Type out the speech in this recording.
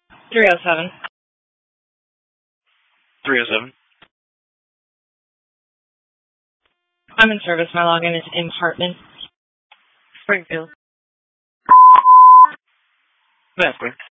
307. 307. I'm in service. My login is in Hartman, Springfield. That's good.